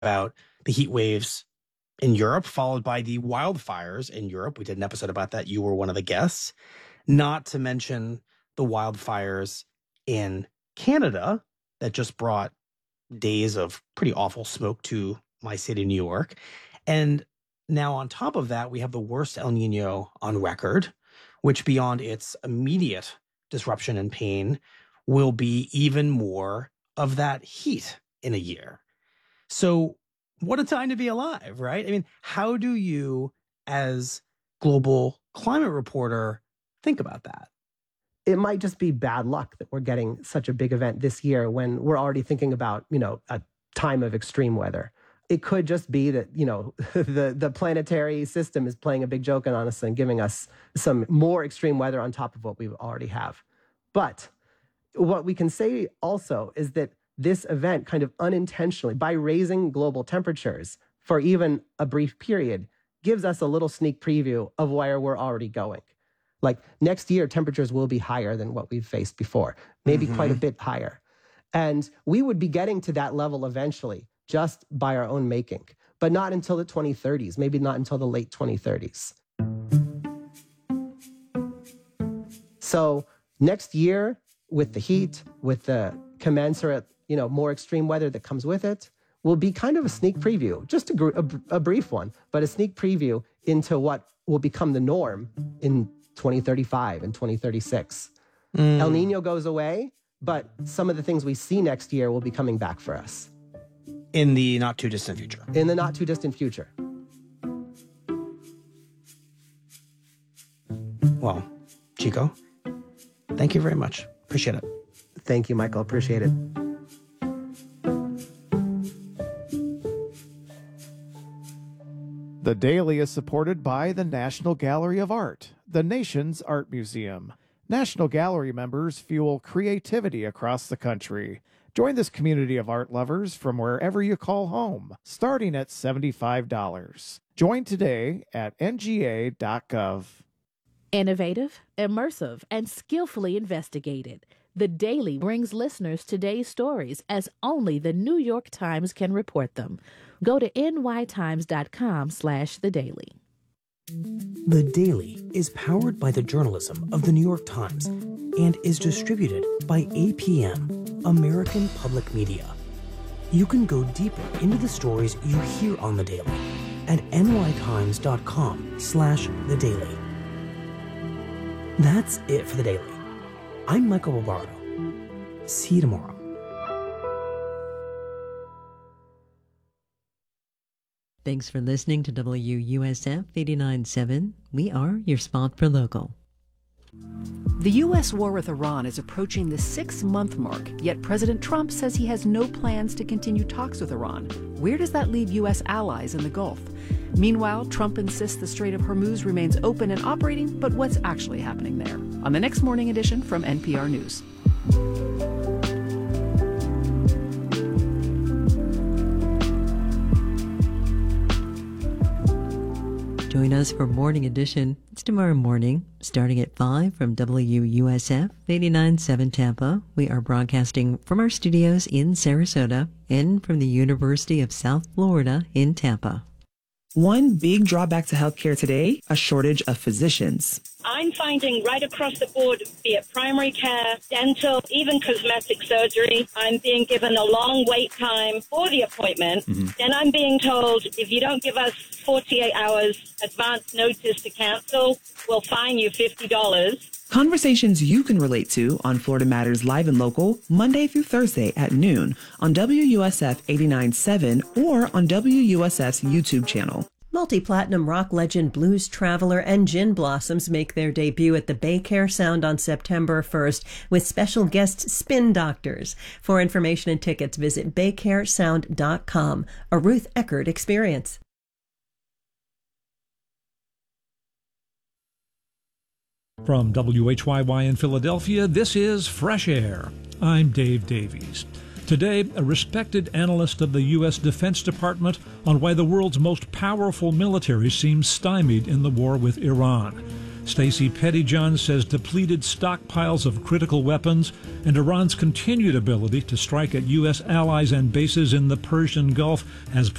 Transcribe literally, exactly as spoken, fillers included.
about the heat waves in Europe, followed by the wildfires in Europe. We did an episode about that. You were one of the guests. Not to mention the wildfires in Canada that just brought days of pretty awful smoke to my city, New York. And now on top of that, we have the worst El Nino on record, which beyond its immediate disruption and pain will be even more of that heat in a year. So what a time to be alive, right? I mean, how do you, as global climate reporter, think about that? It might just be bad luck that we're getting such a big event this year when we're already thinking about, you know, a time of extreme weather. It could just be that, you know, the, the planetary system is playing a big joke on us and giving us some more extreme weather on top of what we already have. But what we can say also is that this event kind of unintentionally, by raising global temperatures for even a brief period, gives us a little sneak preview of where we're already going. Like next year, temperatures will be higher than what we've faced before, maybe mm-hmm. quite a bit higher. And we would be getting to that level eventually just by our own making, but not until the twenty thirties, maybe not until the late twenty thirties. So next year, with the heat, with the commensurate, you know, more extreme weather that comes with it, will be kind of a sneak preview, just a, gr- a, a brief one, but a sneak preview into what will become the norm in twenty thirty-five and twenty thirty-six. Mm. El Nino goes away, but some of the things we see next year will be coming back for us. In the not too distant future. In the not too distant future. Well, Chico, thank you very much. Appreciate it. Thank you, Michael. Appreciate it. The Daily is supported by the National Gallery of Art, the nation's art museum. National Gallery members fuel creativity across the country. Join this community of art lovers from wherever you call home, starting at seventy-five dollars. Join today at N G A dot gov. Innovative, immersive, and skillfully investigated. The Daily brings listeners today's stories as only the New York Times can report them. Go to N Y times dot com slash the daily. The Daily is powered by the journalism of the New York Times and is distributed by A P M, American Public Media. You can go deeper into the stories you hear on The Daily at N Y times dot com slash the daily. That's it for The Daily. I'm Michael Barbaro. See you tomorrow. Thanks for listening to W U S F eighty-nine point seven. We are your spot for local. The U S war with Iran is approaching the six-month mark, yet President Trump says he has no plans to continue talks with Iran. Where does that leave U S allies in the Gulf? Meanwhile, Trump insists the Strait of Hormuz remains open and operating, but what's actually happening there? On the next morning edition from N P R News. Join us for Morning Edition. It's tomorrow morning, starting at five from W U S F eighty-nine point seven Tampa. We are broadcasting from our studios in Sarasota and from the University of South Florida in Tampa. One big drawback to healthcare today, a shortage of physicians. I'm finding right across the board, be it primary care, dental, even cosmetic surgery, I'm being given a long wait time for the appointment. Mm-hmm. Then I'm being told, if you don't give us forty-eight hours advance notice to cancel, we'll fine you fifty dollars. Conversations you can relate to on Florida Matters Live and Local, Monday through Thursday at noon on W U S F eighty-nine point seven or on W U S F's YouTube channel. Multi-platinum rock legend Blues Traveler and Gin Blossoms make their debut at the Baycare Sound on September first with special guest Spin Doctors. For information and tickets, visit baycare sound dot com. A Ruth Eckert experience. From W H Y Y in Philadelphia, this is Fresh Air. I'm Dave Davies. Today, a respected analyst of the U S Defense Department on why the world's most powerful military seems stymied in the war with Iran. Stacey Pettyjohn says depleted stockpiles of critical weapons and Iran's continued ability to strike at U S allies and bases in the Persian Gulf has